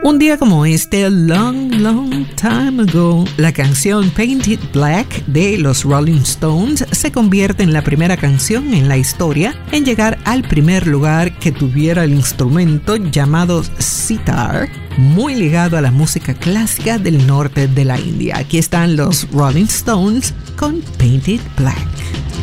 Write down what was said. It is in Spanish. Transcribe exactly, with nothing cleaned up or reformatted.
Un día como este, long, long time ago, la canción Painted Black de los Rolling Stones se convierte en la primera canción en la historia en llegar al primer lugar que tuviera el instrumento llamado sitar, muy ligado a la música clásica del norte de la India. Aquí están los Rolling Stones con Painted Black.